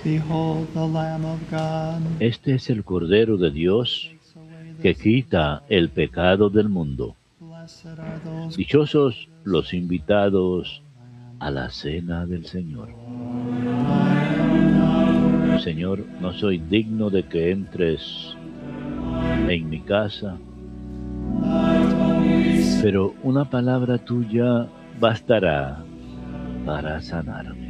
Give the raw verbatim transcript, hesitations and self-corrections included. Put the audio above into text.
Behold the Lamb of God. Este es el Cordero de Dios que quita el pecado del mundo. Blessed are those Dichosos los invitados a la cena del Señor. Señor, no soy digno de que entres en mi casa, pero una palabra tuya bastará para sanarme.